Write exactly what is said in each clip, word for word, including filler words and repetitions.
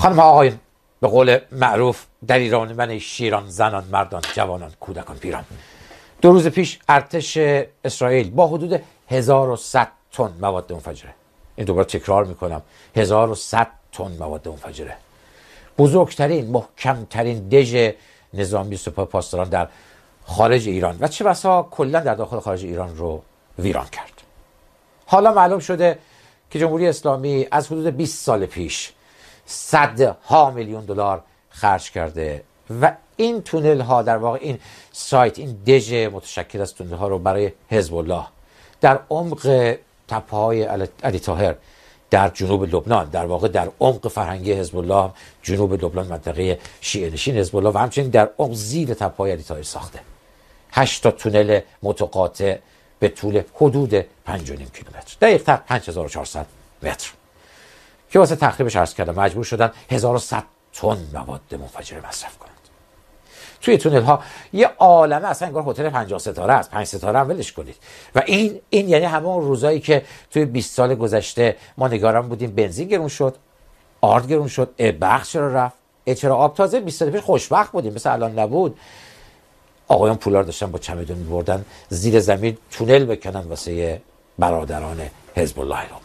خانم ها آقایون، به قول معروف در ایران من شیران، زنان، مردان، جوانان، کودکان، پیران، دو روز پیش ارتش اسرائیل با حدود هزار و صد تن مواد منفجره، این دوباره تکرار میکنم، هزار و صد تن مواد منفجره، بزرگترین محکمترین دژ نظامی سپاه پاسداران در خارج ایران و چه بسا کلا در داخل خارج ایران رو ویران کرد. حالا معلوم شده که جمهوری اسلامی از حدود بیست سال پیش صدها میلیون دلار خرج کرده و این تونل ها، در واقع این سایت، این دژ متشکل از تونل ها رو برای حزب الله در عمق تپه های علی طاهر در جنوب لبنان، در واقع در عمق فرهنگی حزب الله جنوب لبنان، منطقه شیعه نشین حزب الله، و همچنین در عمق زیر تپه های علی طاهر ساخته. هشت تا تونل متقاطع به طول حدود پنج و نیم کیلومتر، دقیقاً پنج هزار و چهارصد متر، که واسه تخریبش عرض کردم مجبور شدن هزار و صد تن مواد منفجره مصرف کنند. توی تونل ها یه عالمه، اصلا انگار هتل پنجاه ستاره است، پنج ستاره هم ولش کنید. و این این یعنی همون روزایی که توی بیست سال گذشته ما نگران بودیم بنزین گرون شد، آرد گرون شد، اه برق چرا رفت، اه چرا آب. تازه بیست سال پیش خوشبخت بودیم، مثل الان نبود. آقایان پولار داشتن با چمدون می‌بردن زیر زمین تونل بکنن واسه برادران حزب الله لبنان.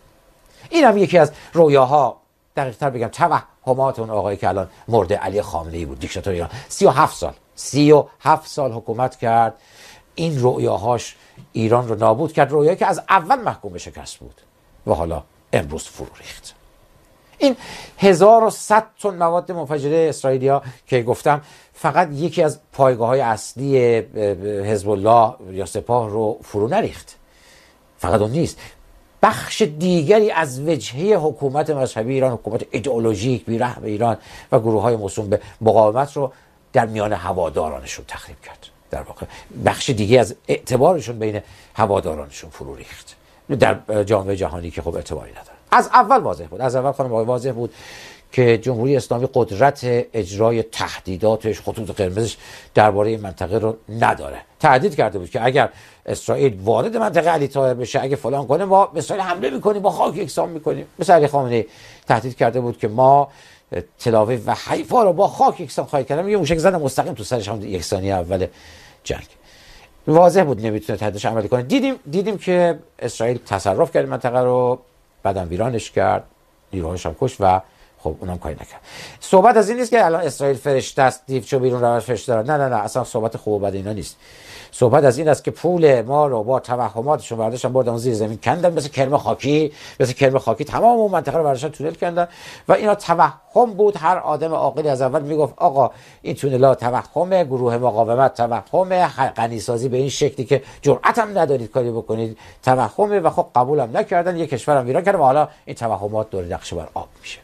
این هم یکی از رویاها، دقیق‌تر بگم توهمات اون آقایی که الان مرده، علی خامنه‌ای بود، دیکتاتور ایران. سی و هفت سال سی و هفت سال حکومت کرد. این رویاهاش ایران رو نابود کرد، رویایی که از اول محکوم به شکست بود و حالا امروز فرو ریخت. این هزار و صد تن مواد منفجره اسرائیلیا که گفتم فقط یکی از پایگاه‌های اصلی حزب الله یا سپاه رو فرو نریخت. فقط اون نیست، بخش دیگری از وجهه حکومت مذهبی ایران، حکومت ایدئولوژیک بی‌رحم ایران و گروه‌های موسوم به مقاومت رو در میان هوادارانشون تخریب کرد. در واقع بخش دیگه از اعتبارشون بین هوادارانشون فرو ریخت در جامعه جهانی که خب اعتباری نداره. از اول واضح بود، از اول خانم آقای واضح بود که جمهوری اسلامی قدرت اجرای تهدیداتش، خطوط قرمزش درباره این منطقه رو نداره. تهدید کرده بود که اگر اسرائیل وارد منطقه علی طاهر بشه، اگه فلان کنه، ما به اسرائیل حمله میکنیم، با خاک یکسان میکنیم. مثل علی خامنه‌ای تهدید کرده بود که ما تل آویو و حیفا رو با خاک یکسان خواهیم کرد. یه موشک زدن مستقیم تو سرش، هم یک ثانیه اول جنگ. واضح بود نمیتونه تهدیدش عملی کنه. دیدیم دیدیم که اسرائیل تصرف کرد منطقه رو، بعدم ویرانش کرد، نیروهاش هم کشت و خب اونم کاری نکرد. صحبت از این نیست که الان اسرائیل فرشته است، دیوچو بیرون روش فرشته داره. نه نه نه، اصلا صحبت خوب و بد اینا نیست. صحبت از این است که پول ما رو با توهماتشون برداشتن بردن زیر زمین کندن، مثل کرم خاکی، مثل کرم خاکی تمام اون منطقه رو برداشتن تونل کندن و اینا توهم بود. هر آدم عاقلی از اول میگفت آقا این تونل‌ها توهمه، گروه مقاومت توهمه، غنیسازی به این شکلی که جرأت هم ندارید کاری بکنید توهمه، و خب قبولم نکردن، یک کشورم ویران کردن و حالا این توهمات دور نقشه بر آب میشه.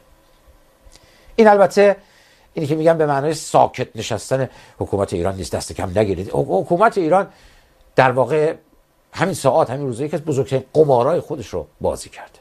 این البته اینی که میگم به معنای ساکت نشستن حکومت ایران نیست، دست کم نگیرید. حکومت ایران در واقع همین ساعات، همین روزایی که بزرگترین قمارای خودش رو بازی کرده.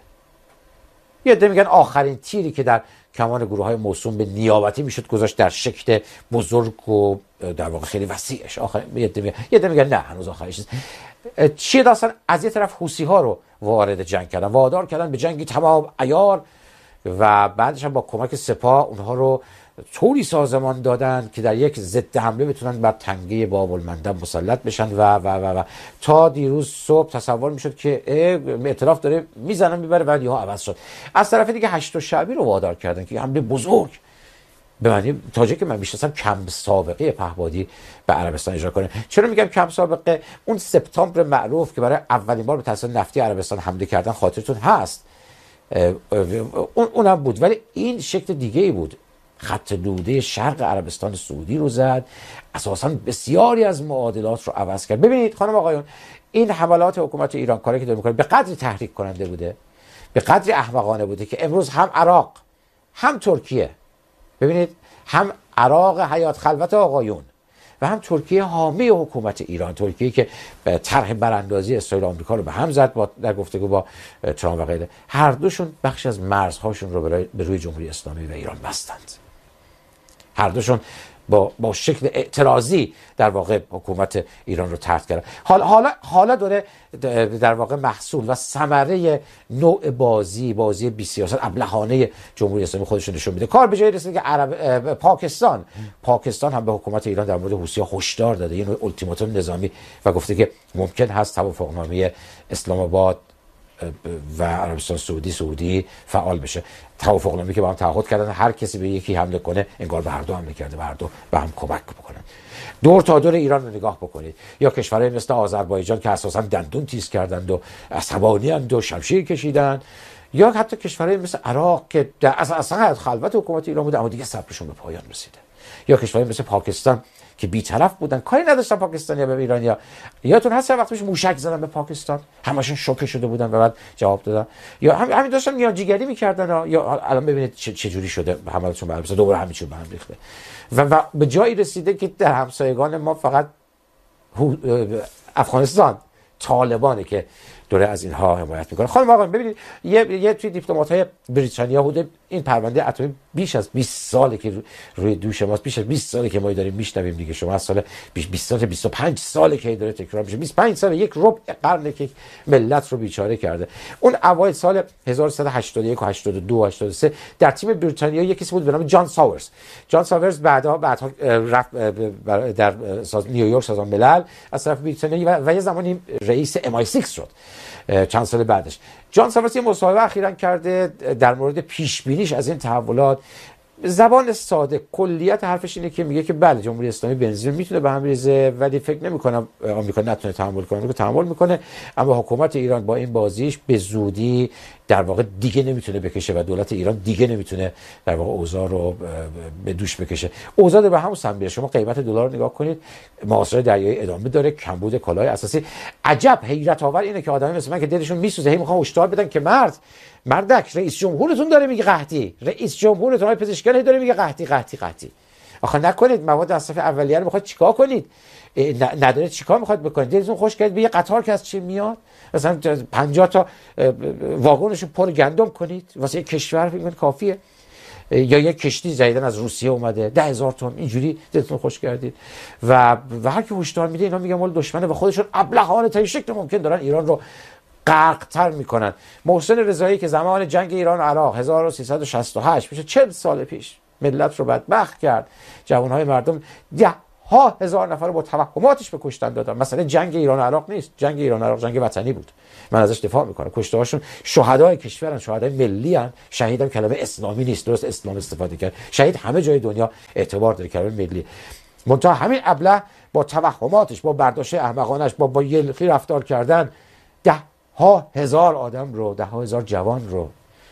یه عده میگن آخرین تیری که در کمان گروه‌های موسوم به نیابتی میشد گذاشت در شکل بزرگ و در واقع خیلی وسیعش. آخر یه عده میگن یه عده میگن نه هنوز آخرش نیست. چیه داستان؟ از یه طرف حوثی‌ها رو وارد جنگ کردن، وادار کردن به جنگی تمام عیار و بعدش هم با کمک سپاه اونها رو طوری سازمان دادن که در یک ضد حمله بتونن بر تنگه باب المندب مسلط بشن و و و, و. تا دیروز صبح تصور میشد که ائتلاف داره میزنن میبره، بعد یهو عوض شد. از طرف دیگه هشت شعبی رو وادار کردن که حمله بزرگ به معنی تاجی که من میشناسم کم سابقه پهپادی به عربستان اجرا کنه. چرا میگم کم سابقه؟ اون سپتامبر معروف که برای اولین بار به تاسیس نفتی عربستان حمله کردن خاطرتون هست، اون اونم بود، ولی این شکل دیگه ای بود. خط دوده شرق عربستان سعودی رو زد، اساساً بسیاری از معادلات رو عوض کرد. ببینید خانم آقایون، این حملات حکومت ایران کاری که داره میکنه به قدری تحریک کننده بوده، به قدری احمقانه بوده که امروز هم عراق هم ترکیه، ببینید هم عراق حیات خلوت آقایون و هم ترکیه حامی حکومت ایران، ترکیه که طرح براندازی اسرائیل و آمریکا رو به هم زد با در گفتگو با ترامپ و غیره، هر دوشون بخشی از مرزهاشون رو به روی جمهوری اسلامی و ایران بستند. هر دوشون با با شکل اعتراضی در واقع حکومت ایران رو طرد کردن. حالا حالا حالا داره در واقع محصول و ثمره نوع بازی بازی بی سیاست ابلهانه جمهوری اسلامی خودش نشون میده. کار به جایی رسیده که عرب پاکستان پاکستان هم به حکومت ایران در مورد حوثی‌ها هشدار داده، یه نوع التیماتوم نظامی، و گفته که ممکن هست توافقنامه اسلام آباد و عربستان سعودی سعودی فعال بشه. توافقنامه‌ای که با هم تعهد کردن هر کسی به یکی حمله کنه انگار به هر دو حمله کرده، به هر دو به هم کمک بکنن. دور تا دور ایران رو نگاه بکنید، یا کشورهای مثل آذربایجان که اساسا دندون تیز کردند و عصبانی‌اند و شمشیر کشیدن، یا حتی کشورهای مثل عراق که در اصلا خلوت حکومت ایران بود اما دیگه صبرشون به پایان رسیده، یا کشورهای مثل پاکستان که بی‌طرف بودن، کاری نداشتن پاکستانی‌ها به ایرانیا. یادتون هست وقتی پیش موشک زدن به پاکستان همشون شوکه شده بودن و بعد جواب دادن، یا هم همین داشتن میانجیگری می‌کردن، یا الان ببینید چه, چه جوری شده حملاتشون به عربستان، دوباره همین چیز به هم ریخته و, و به جایی رسیده که در همسایگان ما فقط افغانستان طالبانه که دوره از اینها حمایت میکنه. خانم آقایان ببینید، یه یه توی دیپلمات‌های بریتانیا بوده این پرونده اتمی بیش از بیست ساله که روی دوش ماست، بیش از بیست ساله که ما داریم میشنویم دیگه. شما از سال بیست سال بیست و پنج ساله که داره تکرار میشه، بیست و پنج سال، یک ربع قرن که ملت رو بیچاره کرده. اون اوایل سال هزار و سیصد و هشتاد و یک و هشتاد و دو و هشتاد و سه در تیم بریتانیا یکی بود به نام جان ساورز. جان ساورز بعدا بعدا رفت در نیویورک سازمان ملل از طرف بریتانیا و یه زمانی رئیس ام آی سیکس شد چند سال بعدش. جان ساورز یه مصاحبه اخیراً کرده در مورد پیش بینیش از این تحولات. زبان ساده کلیت حرفش اینه که میگه که بله جمهوری اسلامی بنزین میتونه به هم بریزه، ولی فکر نمی‌کنم آمریکا نتونه تحمل کنه. آمریکا تحمل میکنه، اما حکومت ایران با این بازیش به زودی در واقع دیگه نمیتونه بکشه و دولت ایران دیگه نمیتونه در واقع اوضاع رو به دوش بکشه. اوضاع به همون سمت میره. شما قیمت دلار رو نگاه کنید، محاصره دریایی ادامه داره، کمبود کالای اساسی. عجب حیرت آور اینه که آدمی مثل من که دلشون میسوزه هی میخوان هشدار بدن که مرد مردک رئیس جمهورتون داره میگه قحطی، رئیس جمهورتون های پزشکیان داره میگه قحطی قحطی قحطی. آخه نکنید مواد مصرف اولیه رو میخواد چیکار کنید؟ نداره چیکار میخواد بکنید؟ دلتون خوش کرد به یه قطار که از چین میاد مثلا پنجاه تا واگنشو پر گندم کنید واسه یک کشور فکر کنید کافیه؟ یا یک کشتی جدیدن از روسیه اومده ده هزار تن، اینجوری دلتون خوش کردید. و و هر کی هشدار میده اینا میگن مال دشمنه و خودشون ابلهانه تا شکل ممکن دارن ایران رو غرق‌تر میکنن. محسن رضایی که زمان جنگ ایران و عراق هزار و سیصد و شصت و هشت میشه چهل سال پیش ملت رو بدبخت کرد، جوانهای مردم ده ها هزار نفر رو با توهماتش به کشتن دادن. مثلا جنگ ایران و عراق نیست، جنگ ایران و عراق جنگ وطنی بود، من ازش دفاع میکنم. کشته هاشون شهدای کشورن، شهدای ملی ان. شهیدم کلمه اسلامی نیست، درست اسلام استفاده کرد. شهید همه جای دنیا اعتبار داره، کلمه ملی. منتها همین ابله با توهماتش، با برداشت احمقانش، با با یلخی رفتار کردن، ده ها هزار آدم رو، ده ها هزار جوان رو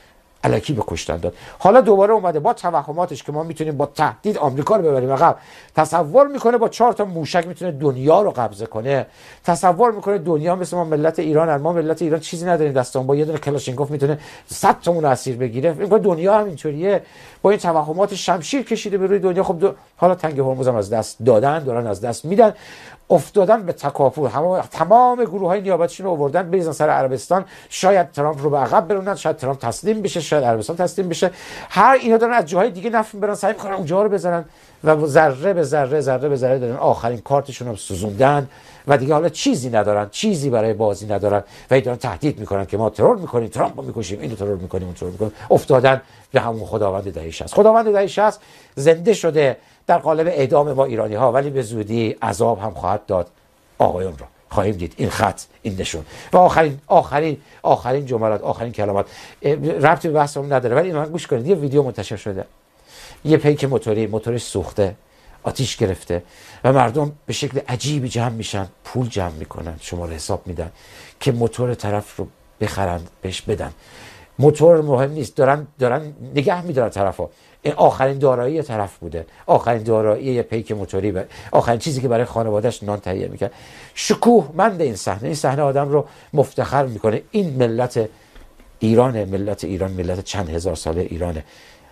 الکی به کشتن داد. حالا دوباره اومده با توهماتش که ما میتونیم با تهدید آمریکا رو ببریم عقب. تصور میکنه با چهار تا موشک میتونه دنیا رو قبضه کنه. تصور میکنه دنیا مثل ما ملت ایران، ما ملت ایران چیزی نداریم دستمون، با یه دونه کلاشینکوف میتونه صد تامون اسیر بگیره. میگه دنیا هم اینطوریه. با این توهمات شمشیر کشیده به روی دنیا. خب دو... حالا تنگ هرمز هم از دست دادن، دارن از دست میدن، افتادن به تکاپل. همه تمام گروه‌های نیابتیشون رو آوردن بریزن سر عربستان. شاید ترامپ رو به عقب برونن، شاید ترامپ تسلیم بشه، شاید عربستان تسلیم بشه. هر اینا دارن از جاهای دیگه نفع میبرن، سعی میکنن اونجا رو بزنن و ذره به ذره ذره به ذره دارن آخرین کارتشون رو سوزوندن و دیگه حالا چیزی ندارن، چیزی برای بازی ندارن و دارن تهدید میکنن که ما ترور میکنیم، ترامپ رو میکشیم، اینو ترور میکنیم، اون ترور میکنیم. افتادن به همون خداوند دهه شصت. خداوند دهه شصت زنده شده در قالب اعدام با ایرانی ها، ولی به زودی عذاب هم خواهد داد آقایون رو. خواهیم دید این خط، این نشون. و آخرین آخرین آخرین جملات، آخرین کلمات ربطی به بحثمون نداره، ولی اینو گوش کنید. یه ویدیو منتشر شده، یه پیک موتوری، موتورش سوخته، آتیش گرفته و مردم به شکل عجیبی جمع میشن، پول جمع میکنن، شماره حساب میدن که موتور طرف رو بخرن، بهش بدن. موتور مهم نیست، دارن دارن نگه میدارن طرفو. این آخرین دارایی طرف بوده، آخرین دارایی یه پیک موتوری، و آخرین چیزی که برای خانواده‌اش نان تهیه میکرد. شکوهمند این صحنه، این صحنه آدم رو مفتخر میکنه. این ملت ایرانه، ملت ایران ملت چند هزار ساله ایرانه.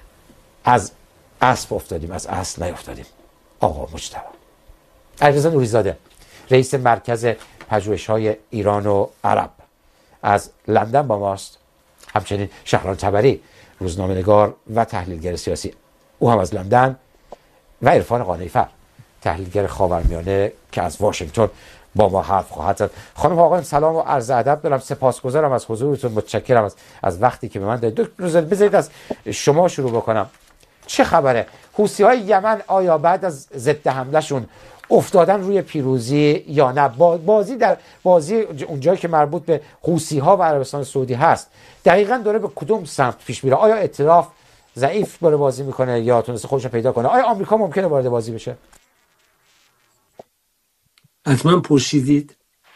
از اسب افتادیم، از اصل نیفتادیم. آقا مجتبی علیرضا نوری‌زاده، رئیس مرکز پژوهش‌های ایران و عرب، از لندن با ماست. همچنین شهرام تبری، روزنامه‌نگار و تحلیلگر سیاسی، او هم از لندن. و عرفان قانع‌فر، تحلیلگر خاورمیانه که از واشنگتن با ما حرف خواهد زد. خانم آقایان سلام و عرض ادب دارم، سپاسگزارم از حضورتون، متشکرم از از وقتی که به من دادید. دکتر بذارید از شما شروع بکنم. چه خبره؟ حوثی‌های یمن آیا بعد از ضد حملهشون افتادن روی پیروزی یا نه؟ بازی در بازی اونجایی که مربوط به حوثی‌ها و عربستان سعودی هست دقیقاً داره به کدوم سمت پیش میره؟ آیا ائتلاف ضعیف داره بازی میکنه یا تونسته خودش رو پیدا کنه؟ آیا آمریکا ممکنه وارد بازی بشه؟ حتما پرسیدید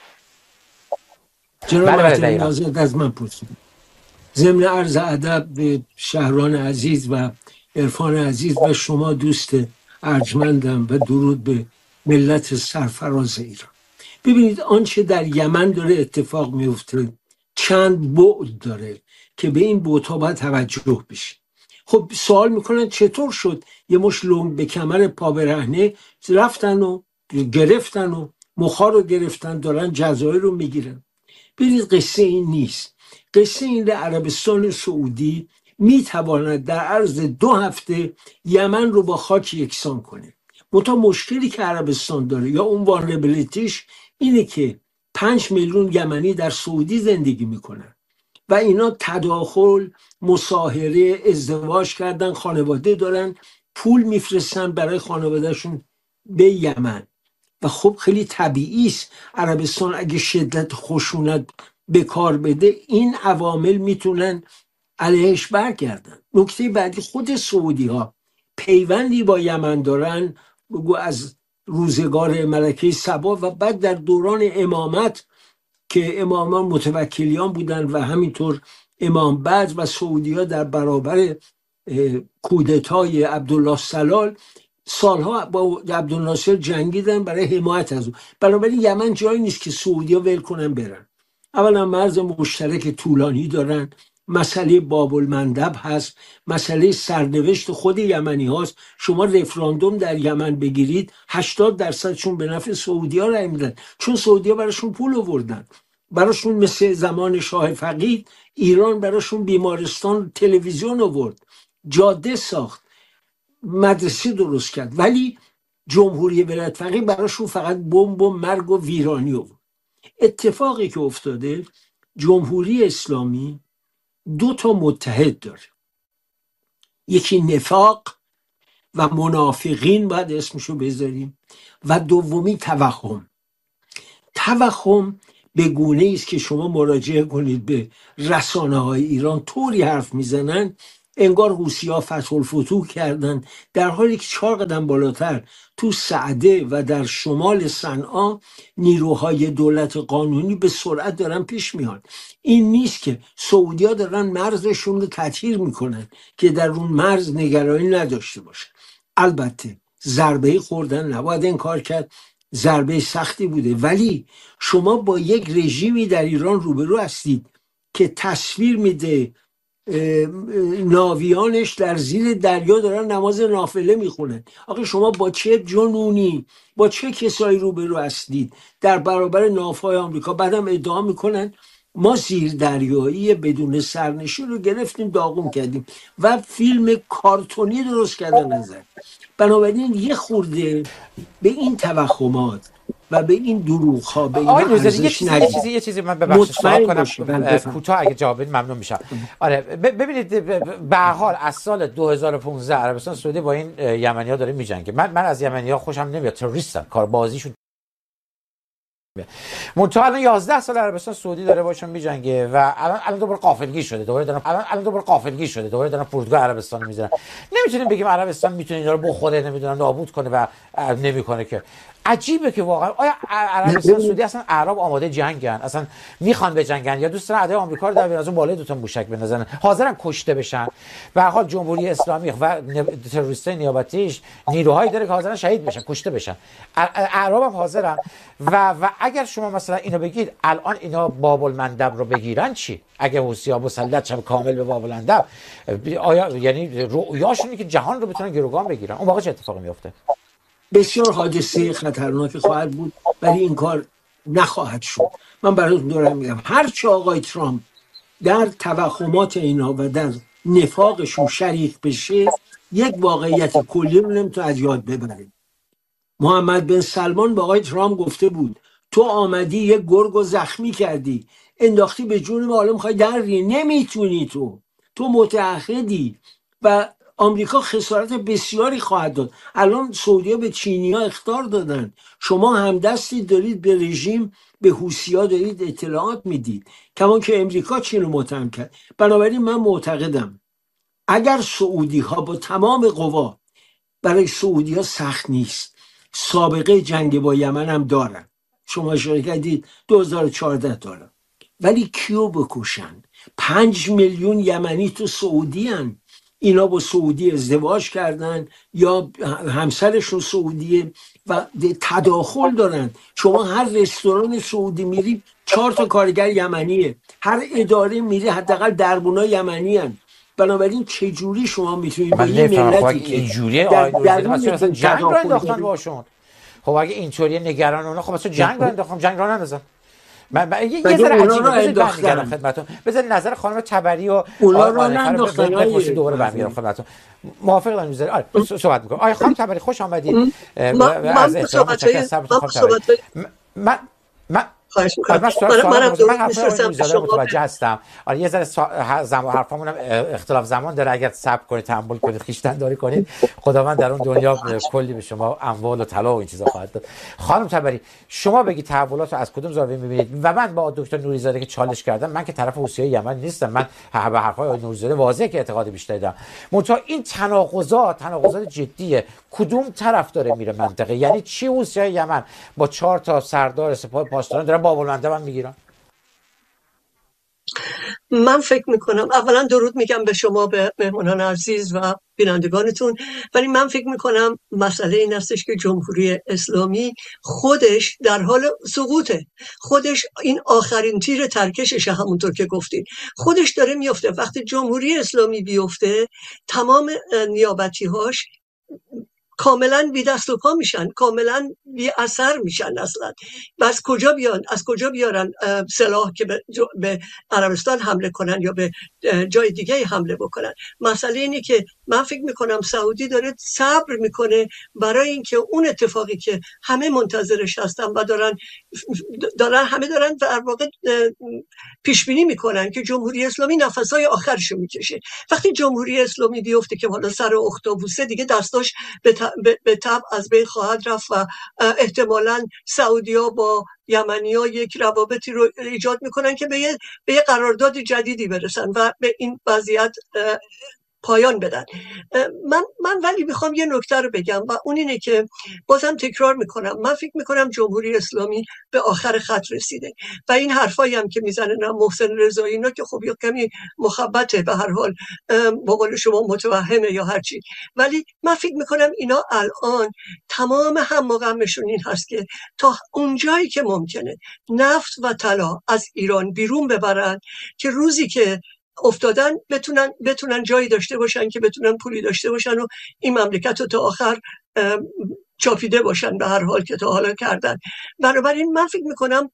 جناب بله ناظر، از من پرسیدید. ضمن عرض ادب به شهران عزیز و عرفان عزیز و شما دوست ارجمندم و درود به ملت سرفراز ایران. ببینید آنچه در یمن داره اتفاق میفته چند بعد داره که به این بعدها باید توجه بشه. خب سوال میکنن چطور شد یه مش لنگ به کمر پا برهنه رفتن و گرفتن و مخار رو گرفتن دارن جزایر رو میگیرن؟ ببینید قصه این نیست. قصه این در عربستان سعودی میتواند در عرض دو هفته یمن رو با خاک یکسان کنه. منتها مشکلی که عربستان داره یا اون وانربلیتیش اینه که پنج میلیون یمنی در سعودی زندگی میکنن و اینا تداخل، مصاهره، ازدواج کردن، خانواده دارن، پول میفرستن برای خانوادهشون به یمن و خب خیلی طبیعی است عربستان اگه شدت خشونت به کار بده این عوامل میتونن علیهش برگردن. نکته بعدی خود سعودی ها پیوندی با یمن دارن، بگو از روزگار ملکه سبا و بعد در دوران امامت که امامان متوکلیان بودن و همینطور امام بعد و سعودی ها در برابر کودتای عبدالله سلال سالها با عبدالناصر جنگیدن برای حمایت از او. بنابراین یمن جایی نیست که سعودی ها ول کنن برن. اولا مرز مشترک طولانی دارن، مسئله باب المندب هست، مسئله سرنوشت خود یمنی هاست. شما رفراندوم در یمن بگیرید هشتاد درصدشون به نفع سعودی ها رای میدن چون سعودی ها براشون پول آوردن. براشون مثل زمان شاه فقید ایران براشون بیمارستان، تلویزیون آورد، جاده ساخت، مدرسه درست کرد، ولی جمهوری ولایت فقیه براشون فقط بمب و مرگ و ویرانی آورد. اتفاقی که افتاده جمهوری اسلامی دو تا متحد داره، یکی نفاق و منافقین باید اسمشو بذاریم و دومی توهم. توهم به گونه است که شما مراجعه کنید به رسانه های ایران طوری حرف میزنن انگار حوثی‌ها فتح الفتوح کردن، در حالی که چهار قدم بالاتر تو سعده و در شمال صنعا نیروهای دولت قانونی به سرعت دارن پیش میان. این نیست که سعودی‌ها دارن مرزشون رو تطهیر میکنن که در اون مرز نگرانی نداشته باشن. البته ضربه خوردن نباید انکار کرد، ضربه سختی بوده، ولی شما با یک رژیمی در ایران روبرو هستید که تصویر میده ناویانش در زیر دریا دارن نماز نافله میخونن. آخه شما با چه جنونی، با چه کسایی روبرو هستید در برابر ناوهای آمریکا؟ بعدم ادعا میکنن ما زیر دریایی بدون سرنشین رو گرفتیم داغون کردیم و فیلم کارتونی درست کردن ازش. بنابراین یه خورده به این توهمات و به این دروغ ها به این ارزش ندید. یه چیزی یه چیزی من ببخشید سوال کنم کوتاه اگه جواب بدید ممنون میشم. آره ببینید به هر حال از سال دو هزار و پانزده عربستان سعودی با این یمنی‌ها داره میجنگه. من من از یمنی‌ها خوشم نمیاد، تروریستن، کاربازیشون. منتها الان یازده سال عربستان سعودی داره باشون میجنگه و الان الان دوباره غافلگیر شده، دوباره دارن الان الان دوباره غافلگیر شده، دوباره دارن فرودگاه عربستان رو میزنن. نمیتونیم بگیم عربستان میتونه اینا رو بخوره، نمیدونم نابود کنه و نمیکنه که. عجیبه که واقعا آیا عربستان سعودی اصلا اعراب آماده جنگن؟ اصلا میخوان بجنگن یا دوست دارن ادای آمریکا رو در بیان از اون بالای دو تا موشک بندازن؟ حاضرن کشته بشن؟ به هر حال جمهوری اسلامی و تروریستای نیابتیش نیروهایی داره که حاضرن شهید بشن، کشته بشن. اعراب هم حاضرن و و اگر شما مثلا اینو بگید الان اینا باب المندب رو بگیرن چی؟ اگه حوثی‌ها مسلط شن کامل به باب المندب، آیا یعنی رؤیاشونه که جهان رو بتونن گروگان بگیرن؟ اون واقعا چه اتفاقی میفته؟ بسیار حادثه خطرناکی خواهد بود ولی این کار نخواهد شد. من براتون دارم میگم هرچه آقای ترامپ در توهمات اینا و در نفاقشون شریک بشه یک واقعیت کلی رو نمیتونه از یاد ببره. محمد بن سلمان با آقای ترامپ گفته بود تو آمدی یک گرگ رو زخمی کردی، انداختی به جون ما، حالا میخوای دری، نمیتونی، تو تو متعهدی و آمریکا خسارت بسیاری خواهد داد. الان سعودیا به چینیا اخطار دادن، شما همدستی دارید به رژیم، به حوثی‌ها دارید اطلاعات میدید، کمان که امریکا چین رو متهم کرد. بنابراین من معتقدم اگر سعودی ها با تمام قوا، برای سعودی ها سخت نیست، سابقه جنگ با یمن هم دارن، شما اشاره کردید دو هزار و چهارده دارن، ولی کیو بکشن؟ پنج میلیون یمنی تو سعودی هن. اینا با سعودی ازدواج کردن یا همسرشون سعودیه و تداخل دارن. شما هر رستوران سعودی میری چهار تا کارگر یمنیه، هر اداره میری حداقل دربونا یمنی هن. بنابراین چجوری شما میتونید با من این نمیفهمم. خب ملتی اگه که اینجوریه در آقای نوریزاده درون مثلا جنگ رو تداخل انداختن دارید؟ باشون. خب اگه اینطوریه نگران اونا، خب مثلا جنگ رو انداختن، جنگ رو نندازن. من, من یه, یه مگه ذره اونا عجیبه. رو بذارید برمیگردم انداختن؟ خدمتتون. بذارید نظر خانم تبری و اونا آقای رو آلفا رو ننداختن بپرسید، های دوباره برمیگردم خدمتتون. موافق دارم میذارید. آره صحبت میکنم. آقای خانم تبری خوش آمدید. من از با احترام صحبت های متشکرم صبرتون من خانم با تبری. صحبت های من من خواهش آره میکنم. من سوال منم سوالم منم بپرسم. من درود حرفای آقای میفرستم به نوریزاده رو شما. متوجه هستم. آره یه ذره سا... زمان حرفامون هم اختلاف زمان داره. اگر صبر کنید، تحمل کنید، خویشتن داری کنید، خداوند در اون دنیا کلی به شما اموال و طلا و این چیزا خواهد داد. خانم تبری شما بگید تحولات رو از کدوم زاویه میبینید؟ و من با دکتر نوریزاده که چالش کردم، من که طرف حوثی‌های یمن نیستم، من به حرفای آقای نوریزاده واضحه که اعتقاد بیشتری دارم. منتها این تناقضات تناقضات جدیه. کدوم طرف داره میره منطقه؟ یعنی چی حوثی‌های یمن با چهار تا سردار سپاه پاسداران دارن باب‌المندب میگیرن؟ من فکر میکنم اولا درود میگم به شما، به مهمانان عزیز و بینندگانتون، ولی من فکر میکنم مسئله این هستش که جمهوری اسلامی خودش در حال سقوطه. خودش این آخرین تیر ترکشش، همونطور که گفتید خودش داره میفته. وقتی جمهوری اسلامی بیفته تمام نیابتی‌هاش کاملا بی دست و پا میشن، کاملا بی اثر میشن اصلا. و از کجا بیان از کجا بیارن سلاح که به, به عربستان حمله کنن یا به جای دیگه حمله بکنن؟ مسئله اینه که من فکر میکنم سعودی داره صبر میکنه برای اینکه اون اتفاقی که همه منتظرش هستن و دارن دارن همه دارن در واقع پیش بینی میکنن که جمهوری اسلامی نفسای آخرشو میکشه. وقتی جمهوری اسلامی بیفته که حالا سر اختاپوسه دیگه دستاش به به تبع از بین خواهد رفت و احتمالاً سعودی‌ها با یمنی‌ها یک روابطی رو ایجاد میکنن که به یه به یه قرارداد جدیدی برسن و به این وضعیت پایان بدن. من من ولی میخوام یه نکته رو بگم و اون اینه که بازم تکرار میکنم، من فکر میکنم جمهوری اسلامی به آخر خط رسیده و این حرفایی هم که میزنه نه محسن رضایی اینا که خب یه کمی مخبته، به هر حال با قول شما متوهمه یا هرچی، ولی من فکر میکنم اینا الان تمام هم مغمشون این هست که تا اونجایی که ممکنه نفت و طلا از ایران بیرون ببرن که روزی که افتادن بتونن بتونن جایی داشته باشن که بتونن پولی داشته باشن و این مملکت رو تا آخر چاپیده باشن، به هر حال که تا حالا کردن. بنابراین من فکر میکنم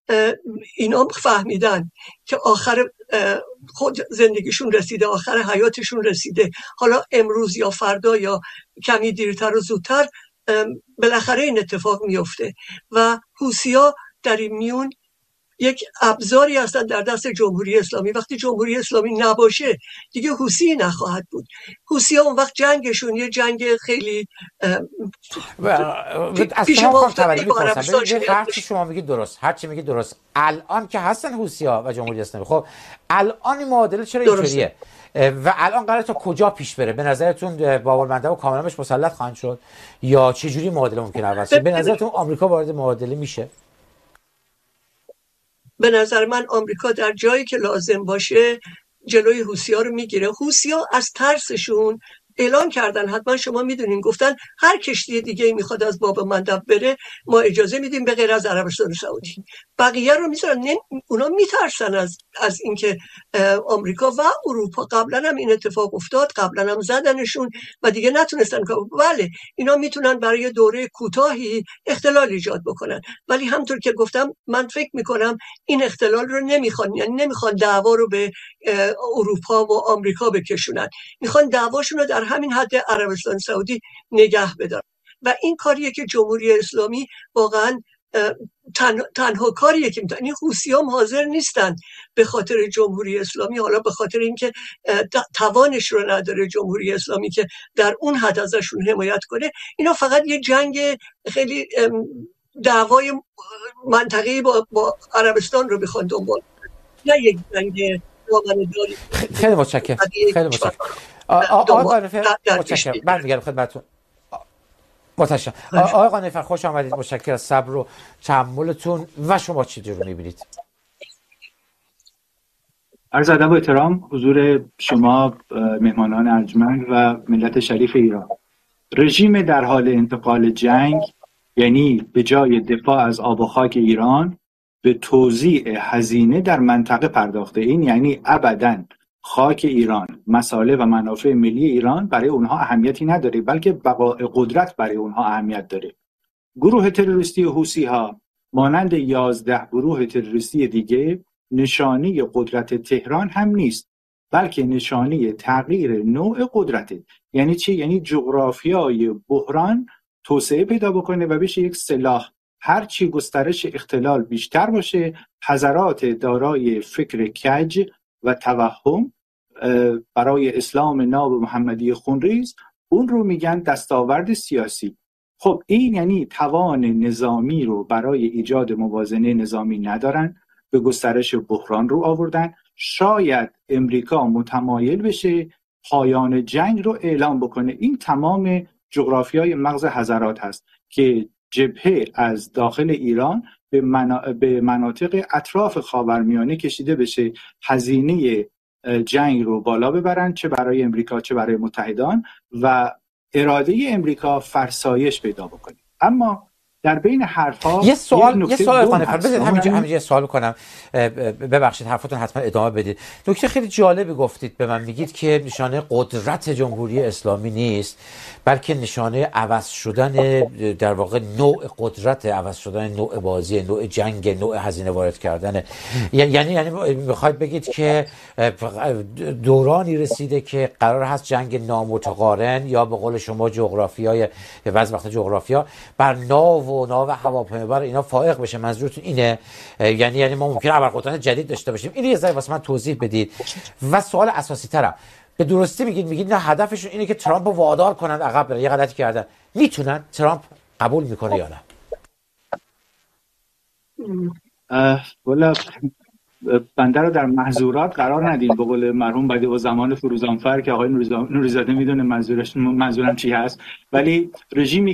اینا فهمیدن که آخر خود زندگیشون رسیده، آخر حیاتشون رسیده، حالا امروز یا فردا یا کمی دیرتر و زودتر بالاخره این اتفاق میفته و حوثی‌ها در این میون یک ابزاری هستن در دست جمهوری اسلامی. وقتی جمهوری اسلامی نباشه دیگه حوثی نخواهد بود. حوثی‌ها اون وقت جنگشون یه جنگ خیلی از شما خانم تبری میپرسم، ببینید هر چی شما میگید درست، هر چی میگید درست. الان که هستن حوثی‌ها و جمهوری اسلامی، خب الان این معادله چرا اینطوریه و الان قراره تا کجا پیش بره؟ به نظرتون باب‌المندب و کاملا بهش مسلط خواهند شد یا چه جوری معادله ممکنه عوض شه؟ به نظرتون آمریکا وارد معادله میشه؟ به نظر من آمریکا در جایی که لازم باشه جلوی حوثی‌ها رو میگیره. حوثی‌ها از ترسشون اعلان کردن، حتما شما میدونین، گفتن هر کشتی دیگه میخواد از باب‌المندب بره ما اجازه میدیم به غیر از عربستان سعودی. بقیه رو میذارن. اونا میترسن از از اینکه آمریکا و اروپا، قبلا هم این اتفاق افتاد، قبلا هم زدنشون و دیگه نتونستن که بله اینا میتونن برای دوره کوتاهی اختلال ایجاد بکنن، ولی همونطور که گفتم من فکر میکنم این اختلال رو نمیخوان، یعنی نمیخوان دعوا رو به اروپا و آمریکا بکشونن، میخوان دعواشون رو در همین حد عربستان سعودی نگه بدارن و این کاریه که جمهوری اسلامی واقعا تن، تنها کاریه که میتونن. این حوثی‌ها حاضر نیستن به خاطر جمهوری اسلامی، حالا به خاطر اینکه توانش رو نداره جمهوری اسلامی که در اون حد ازشون حمایت کنه، اینا فقط یه جنگ خیلی دعوای منطقه‌ای با, با عربستان رو بخوان دنبال، نه یک جنگ داری. خیلی متشکرم، خیلی متشکرم. آقای قانفر متشکرم، برمیگردم خدمتتون. متشکرم. آقای قانفر خوش آمدید، متشکرم از صبر و تحملتون. و شما چی رو می‌بینید؟ عرض ادب و احترام حضور شما مهمانان ارجمند و ملت شریف ایران. رژیم در حال انتقال جنگ، یعنی به جای دفاع از آب و خاک ایران به توزیع هزینه در منطقه پرداخته. این یعنی ابداً خاک ایران، مصالح و منافع ملی ایران برای اونها اهمیتی نداره، بلکه بقای قدرت برای اونها اهمیت داره. گروه تروریستی حوثی ها مانند یازده گروه تروریستی دیگه نشانی قدرت تهران هم نیست، بلکه نشانی تغییر نوع قدرته. یعنی چی؟ یعنی جغرافیای بحران توسعه پیدا بکنه و بشه یک سلاح. هرچی گسترش اختلال بیشتر باشه، حضرات دارای فکر کج و توهم برای اسلام ناب و محمدی خونریز، اون رو میگن دستاورد سیاسی. خب این یعنی توان نظامی رو برای ایجاد موازنه نظامی ندارن، به گسترش بحران رو آوردن. شاید امریکا متمایل بشه پایان جنگ رو اعلام بکنه. این تمام جغرافیای مغز حضرات هست که جبهه از داخل ایران به, منا... به مناطق اطراف خاورمیانه کشیده بشه، هزینه جنگ رو بالا ببرن، چه برای امریکا چه برای متحدان، و اراده امریکا فرسایش پیدا بکنه. اما در بین حرفا یه سوال یه یه سوال خانه فر بذارید همینجا همینجا سوال کنم، ببخشید حرفتون حتما ادامه بدید. نکته خیلی جالبی گفتید به من، میگید که نشانه قدرت جمهوری اسلامی نیست، بلکه نشانه عوض شدن در واقع نوع قدرت، عوض شدن نوع بازی، نوع جنگ، نوع هزینه وارد کردن. یعنی یعنی میخواید بگید که دورانی رسیده که قرار هست جنگ نامتقارن یا به قول شما جغرافیای بعضی وقت جغرافیا بر ناو و ناو هواپیمابر اینا فائق بشه. منظورتون اینه؟ یعنی یعنی ما ممکنه ابرقدرت جدید داشته باشیم. اینو یه ذره واسه من توضیح بدید. و سوال اساسی ترم، به درستی میگید میگید نه هدفشون اینه که ترامپ رو وادار کنن عقب بره، یه غلطی کردن. میتونن؟ ترامپ قبول میکنه یا نه؟ والا بنده رو در محظورات قرار ندین، به قول مرحوم بדיع‌الزمان فروزانفر که آقای نوریزاده میدونه منظورش منظورم چی هست. ولی رژیمی